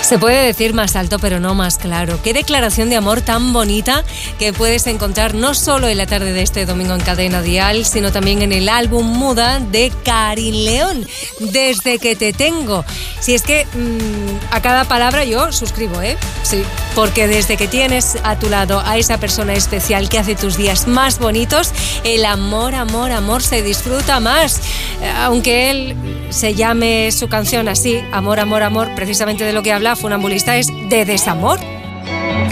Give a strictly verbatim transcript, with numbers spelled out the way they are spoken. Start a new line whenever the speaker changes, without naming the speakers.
Se puede decir más alto, pero no más claro. Qué declaración de amor tan bonita que puedes encontrar no solo en la tarde de este domingo en Cadena Dial, sino también en el álbum Muda de Karin León, Desde que te tengo. Si es que mmm, a cada palabra yo suscribo, ¿eh? Sí, porque desde que tienes a tu lado a esa persona especial que hace tus días más bonitos, el amor, amor, amor se disfruta más. Aunque él se llame su canción así, Amor, amor, amor, precisamente de lo que habla Funambulista es de desamor.